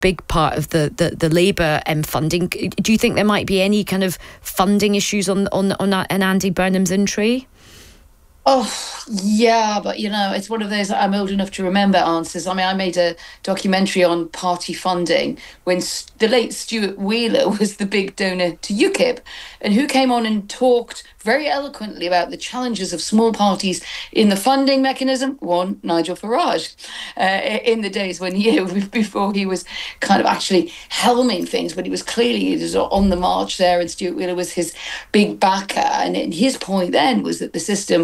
big part of the Labour funding. Do you think there might be any kind of funding issues on Andy Burnham's entry? Oh, yeah, but, it's one of those I'm old enough to remember answers. I mean, I made a documentary on party funding when the late Stuart Wheeler was the big donor to UKIP, and who came on and talked very eloquently about the challenges of small parties in the funding mechanism. One, Nigel Farage, in the days when, before he was kind of actually helming things, but he was on the march there, and Stuart Wheeler was his big backer. And his point then was that the system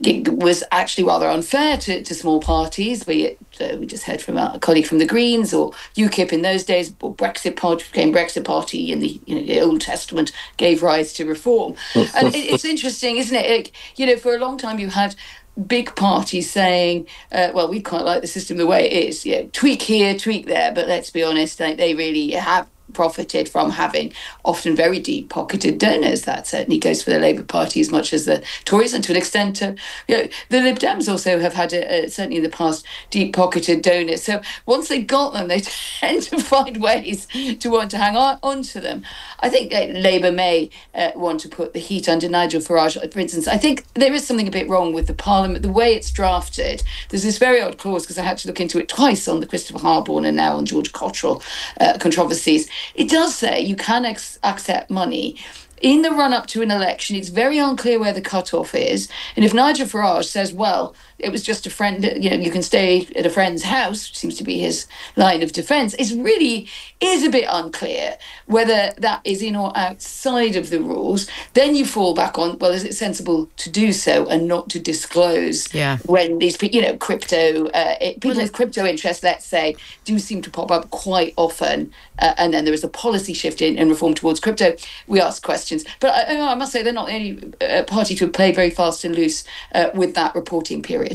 was actually rather unfair to small parties, be it, we just heard from a colleague from the Greens, or UKIP in those days, or Brexit Party became Brexit Party in the Old Testament, gave rise to reform. And it's interesting, isn't it? For a long time you had big parties saying, we quite like the system the way it is. Tweak here, tweak there, but let's be honest, they really have profited from having often very deep-pocketed donors. That certainly goes for the Labour Party as much as the Tories, and to an extent, the Lib Dems also have had, certainly in the past, deep-pocketed donors. So once they got them, they tend to find ways to want to hang on to them. I think Labour may want to put the heat under Nigel Farage, for instance. I think there is something a bit wrong with the Parliament, the way it's drafted. There's this very odd clause, because I had to look into it twice on the Christopher Harborne and now on George Cottrell controversies. It does say you can accept money in the run-up to an election. It's very unclear where the cut-off is. And if Nigel Farage says, well, it was just a friend, you can stay at a friend's house, which seems to be his line of defence, it really is a bit unclear whether that is in or outside of the rules. Then you fall back on, well, is it sensible to do so and not to disclose when these people, people with crypto interests, let's say, do seem to pop up quite often, and then there is a policy shift in reform towards crypto. We ask questions. But I must say they're not the only party to play very fast and loose with that reporting period.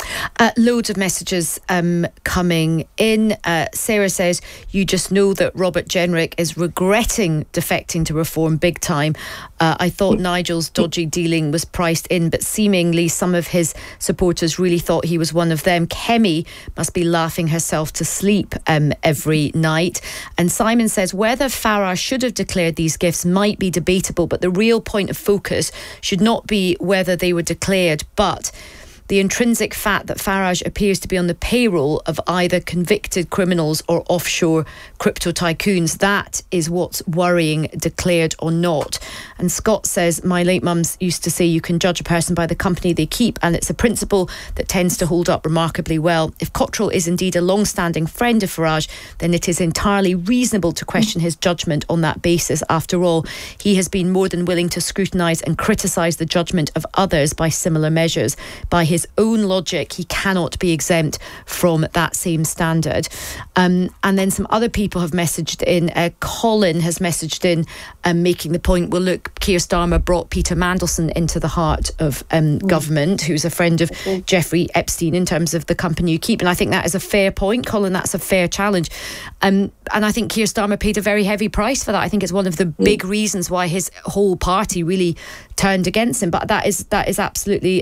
Loads of messages coming in. Sarah says, you just know that Robert Jenrick is regretting defecting to Reform big time. I thought Nigel's dodgy dealing was priced in, but seemingly some of his supporters really thought he was one of them. Kemi must be laughing herself to sleep every night. And Simon says, whether Farage should have declared these gifts might be debatable, but the real point of focus should not be whether they were declared, but the intrinsic fact that Farage appears to be on the payroll of either convicted criminals or offshore crypto tycoons. That is what's worrying, declared or not. And Scott says, my late mum's used to say you can judge a person by the company they keep, and it's a principle that tends to hold up remarkably well. If Cottrell is indeed a long-standing friend of Farage, then it is entirely reasonable to question his judgment on that basis. After all, he has been more than willing to scrutinise and criticise the judgment of others by similar measures. By his own logic, he cannot be exempt from that same standard. And then some other people have messaged in. Colin has messaged in making the point, well, look, Keir Starmer brought Peter Mandelson into the heart of government, who's a friend of Jeffrey Epstein in terms of the company you keep. And I think that is a fair point, Colin. That's a fair challenge. And I think Keir Starmer paid a very heavy price for that. I think it's one of the big reasons why his whole party really turned against him. But that is absolutely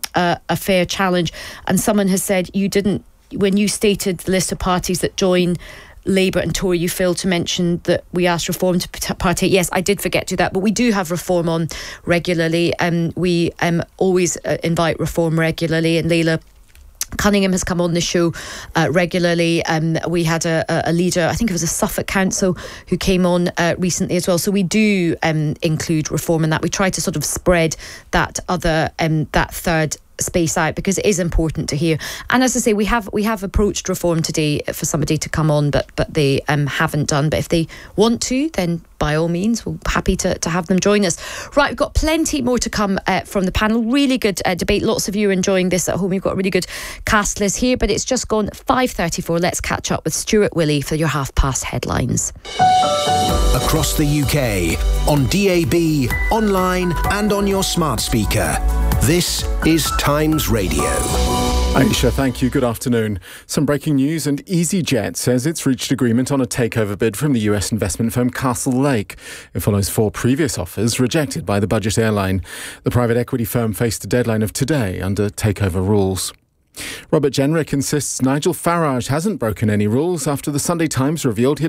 a fair challenge. And someone has said, you didn't, when you stated the list of parties that join Labour and Tory, you failed to mention that we asked Reform to partake. Yes, I did forget to do that, but we do have Reform on regularly, and we always invite Reform regularly, and Leila Cunningham has come on the show regularly. We had a leader, I think it was a Suffolk council, who came on recently as well. So we do include Reform in that. We try to sort of spread that other, that third space out, because it is important to hear. And as I say, we have approached Reform today for somebody to come on, but they haven't done. But if they want to, then by all means, we're happy to have them join us. Right, we've got plenty more to come from the panel. Really good debate. Lots of you are enjoying this at home. We've got a really good cast list here, but it's just gone 5:34. Let's catch up with Stuart Willey for your half-past headlines. Across the UK, on DAB, online and on your smart speaker. This is Times Radio. Aisha, thank you. Good afternoon. Some breaking news, and EasyJet says it's reached agreement on a takeover bid from the US investment firm Castle Lake. It follows 4 previous offers rejected by the budget airline. The private equity firm faced a deadline of today under takeover rules. Robert Jenrick insists Nigel Farage hasn't broken any rules after the Sunday Times revealed he'd